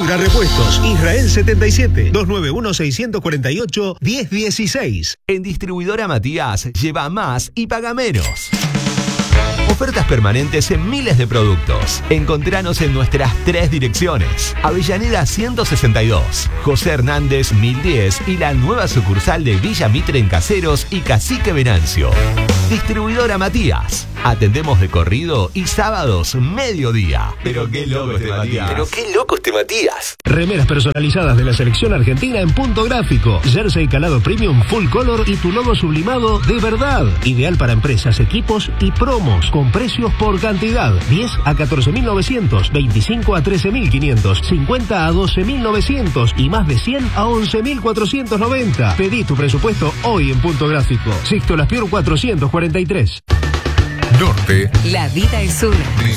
Purga Repuestos, Israel 77, 291-648-1016. En Distribuidora Matías, lleva más y paga menos. Ofertas permanentes en miles de productos. Encontranos en nuestras 3 direcciones. Avellaneda 162, José Hernández 1010 y la nueva sucursal de Villa Mitre en Caseros y Cacique Venancio. Distribuidora Matías. Atendemos de corrido y sábados mediodía. Pero qué loco este Matías. Pero qué loco este Matías. Remeras personalizadas de la selección argentina en punto gráfico. Jersey calado premium full color y tu logo sublimado de verdad. Ideal para empresas, equipos y promos. Con precios por cantidad. 10 a 14.900, 25 a 13.500, 50 a 12.900 y más de 100 a 11.490. Pedí tu presupuesto hoy en punto gráfico. Sixto Las Pior 443. Norte. La vida es una.